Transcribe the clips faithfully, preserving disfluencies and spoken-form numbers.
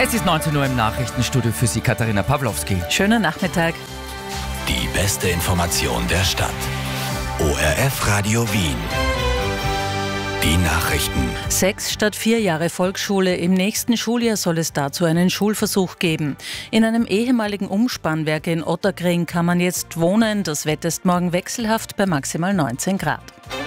Es ist neunzehn Uhr im Nachrichtenstudio für Sie, Katharina Pawlowski. Schönen Nachmittag. Die beste Information der Stadt. O R F Radio Wien. Die Nachrichten. Sechs statt vier Jahre Volksschule. Im nächsten Schuljahr soll es dazu einen Schulversuch geben. In einem ehemaligen Umspannwerk in Otterkring kann man jetzt wohnen. Das Wetter ist morgen wechselhaft bei maximal neunzehn Grad.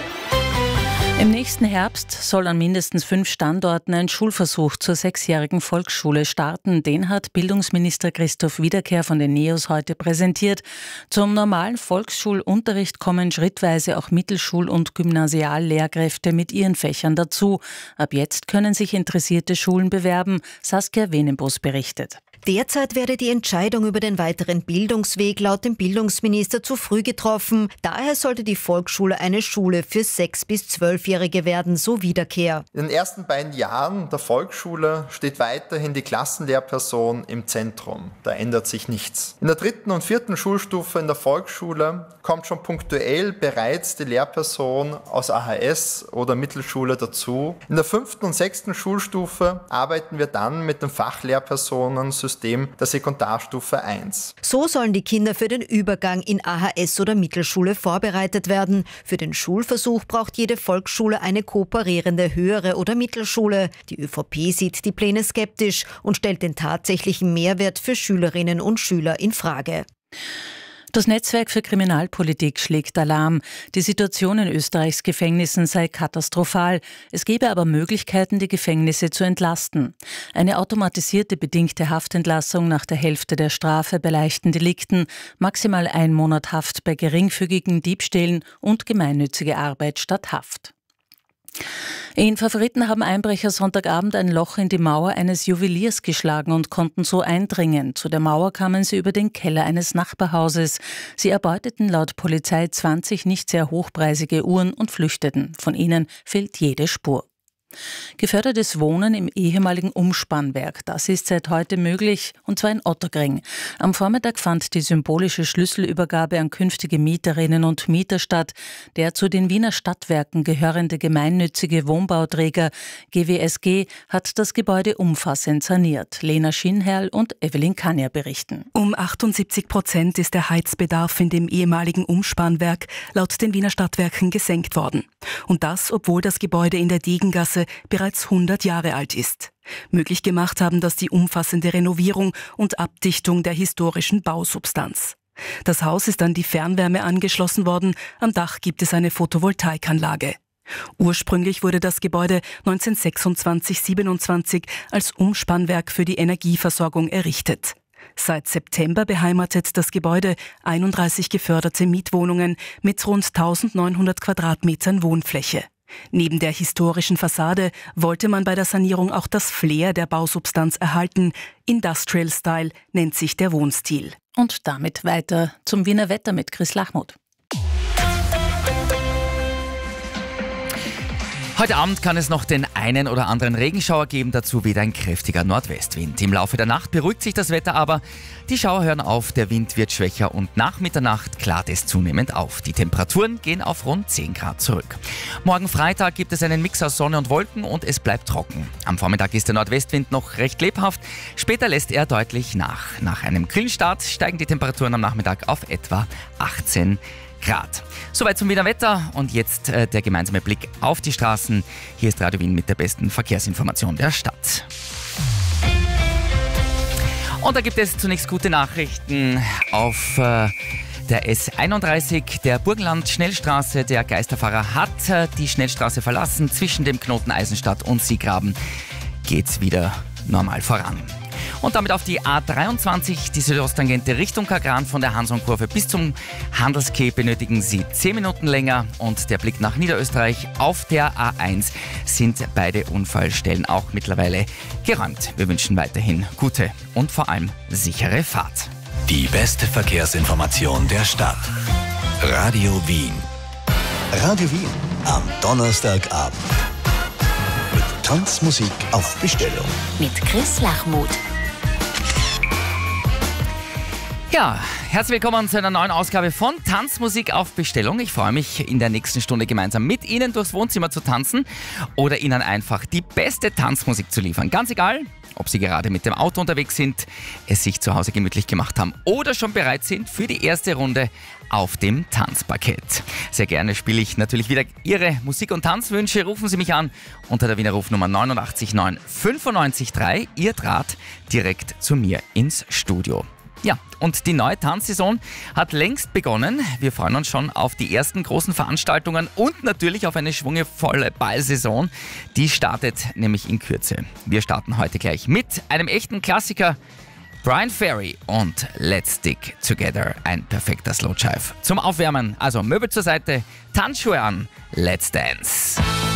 Im nächsten Herbst soll an mindestens fünf Standorten ein Schulversuch zur sechsjährigen Volksschule starten. Den hat Bildungsminister Christoph Wiederkehr von den NEOS heute präsentiert. Zum normalen Volksschulunterricht kommen schrittweise auch Mittelschul- und Gymnasiallehrkräfte mit ihren Fächern dazu. Ab jetzt können sich interessierte Schulen bewerben. Saskia Wenenbus berichtet. Derzeit werde die Entscheidung über den weiteren Bildungsweg laut dem Bildungsminister zu früh getroffen. Daher sollte die Volksschule eine Schule für sechs- bis zwölfjährige werden, so Wiederkehr. In den ersten beiden Jahren der Volksschule steht weiterhin die Klassenlehrperson im Zentrum. Da ändert sich nichts. In der dritten und vierten Schulstufe in der Volksschule kommt schon punktuell bereits die Lehrperson aus A H S oder Mittelschule dazu. In der fünften und sechsten Schulstufe arbeiten wir dann mit den Fachlehrpersonen System der Sekundarstufe eins. So sollen die Kinder für den Übergang in A H S oder Mittelschule vorbereitet werden. Für den Schulversuch braucht jede Volksschule eine kooperierende höhere oder Mittelschule. Die ÖVP sieht die Pläne skeptisch und stellt den tatsächlichen Mehrwert für Schülerinnen und Schüler in Frage. Das Netzwerk für Kriminalpolitik schlägt Alarm. Die Situation in Österreichs Gefängnissen sei katastrophal. Es gebe aber Möglichkeiten, die Gefängnisse zu entlasten. Eine automatisierte bedingte Haftentlassung nach der Hälfte der Strafe bei leichten Delikten, maximal ein Monat Haft bei geringfügigen Diebstählen und gemeinnützige Arbeit statt Haft. In Favoriten haben Einbrecher Sonntagabend ein Loch in die Mauer eines Juweliers geschlagen und konnten so eindringen. Zu der Mauer kamen sie über den Keller eines Nachbarhauses. Sie erbeuteten laut Polizei zwanzig nicht sehr hochpreisige Uhren und flüchteten. Von ihnen fehlt jede Spur. Gefördertes Wohnen im ehemaligen Umspannwerk, das ist seit heute möglich, und zwar in Otterkring. Am Vormittag fand die symbolische Schlüsselübergabe an künftige Mieterinnen und Mieter statt. Der zu den Wiener Stadtwerken gehörende gemeinnützige Wohnbauträger G W S G hat das Gebäude umfassend saniert. Lena Schinherl und Evelyn Kania berichten. Um achtundsiebzig Prozent ist der Heizbedarf in dem ehemaligen Umspannwerk laut den Wiener Stadtwerken gesenkt worden. Und das, obwohl das Gebäude in der Degengasse bereits hundert Jahre alt ist. Möglich gemacht haben das die umfassende Renovierung und Abdichtung der historischen Bausubstanz. Das Haus ist an die Fernwärme angeschlossen worden, am Dach gibt es eine Photovoltaikanlage. Ursprünglich wurde das Gebäude neunzehnhundertsechsundzwanzig siebenundzwanzig als Umspannwerk für die Energieversorgung errichtet. Seit September beheimatet das Gebäude einunddreißig geförderte Mietwohnungen mit rund eintausendneunhundert Quadratmetern Wohnfläche. Neben der historischen Fassade wollte man bei der Sanierung auch das Flair der Bausubstanz erhalten. Industrial Style nennt sich der Wohnstil. Und damit weiter zum Wiener Wetter mit Chris Lachmuth. Heute Abend kann es noch den einen oder anderen Regenschauer geben, dazu wieder ein kräftiger Nordwestwind. Im Laufe der Nacht beruhigt sich das Wetter aber. Die Schauer hören auf, der Wind wird schwächer und nach Mitternacht klart es zunehmend auf. Die Temperaturen gehen auf rund zehn Grad zurück. Morgen Freitag gibt es einen Mix aus Sonne und Wolken und es bleibt trocken. Am Vormittag ist der Nordwestwind noch recht lebhaft, später lässt er deutlich nach. Nach einem kühlen Start steigen die Temperaturen am Nachmittag auf etwa achtzehn Grad. Soweit zum Wiener Wetter und jetzt äh, der gemeinsame Blick auf die Straßen. Hier ist Radio Wien mit der besten Verkehrsinformation der Stadt. Und da gibt es zunächst gute Nachrichten auf äh, der S einunddreißig, der Burgenland-Schnellstraße. Der Geisterfahrer hat äh, die Schnellstraße verlassen. Zwischen dem Knoten Eisenstadt und Siegraben geht's wieder normal voran. Und damit auf die A dreiundzwanzig, die Südosttangente Richtung Kagran von der Hansonkurve bis zum Handelskeh benötigen Sie zehn Minuten länger. Und der Blick nach Niederösterreich auf der A eins sind beide Unfallstellen auch mittlerweile geräumt. Wir wünschen weiterhin gute und vor allem sichere Fahrt. Die beste Verkehrsinformation der Stadt. Radio Wien. Radio Wien am Donnerstagabend. Mit Tanzmusik auf Bestellung. Mit Chris Lachmuth. Ja, Herzlich willkommen zu einer neuen Ausgabe von Tanzmusik auf Bestellung. Ich freue mich, in der nächsten Stunde gemeinsam mit Ihnen durchs Wohnzimmer zu tanzen oder Ihnen einfach die beste Tanzmusik zu liefern. Ganz egal, ob Sie gerade mit dem Auto unterwegs sind, es sich zu Hause gemütlich gemacht haben oder schon bereit sind für die erste Runde auf dem Tanzparkett. Sehr gerne spiele ich natürlich wieder Ihre Musik- und Tanzwünsche. Rufen Sie mich an unter der Wiener Rufnummer neun acht neun fünf neun drei. Ihr Draht direkt zu mir ins Studio. Ja, und die neue Tanzsaison hat längst begonnen. Wir freuen uns schon auf die ersten großen Veranstaltungen und natürlich auf eine schwungevolle Ballsaison. Die startet nämlich in Kürze. Wir starten heute gleich mit einem echten Klassiker. Bryan Ferry und Let's Stick Together. Ein perfekter Slowjive. Zum Aufwärmen, also Möbel zur Seite, Tanzschuhe an, Let's Dance.